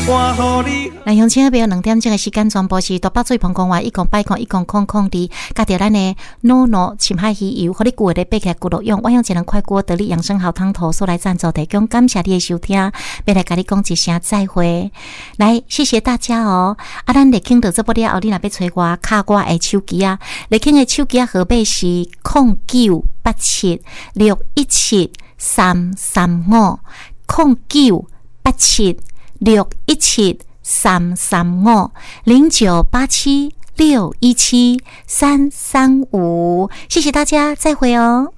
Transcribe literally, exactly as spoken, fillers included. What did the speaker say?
来，乡亲朋友，两点钟的时间全部是大北水澎公园一共百控一共空空的，加着咱的诺诺深海鱼油，和你久的背起来骨肉用，我用一人快锅得力养生好汤头所来赞助提供，感谢你的收听，要来跟你讲一声再会。来，谢谢大家哦。啊，咱来听到这部了后，你若要找我卡我的手机啊，来听的手机号码是零九八七六一七三三五零九八七六一七三三五零九八七六一七三三五，谢谢大家，再会哦。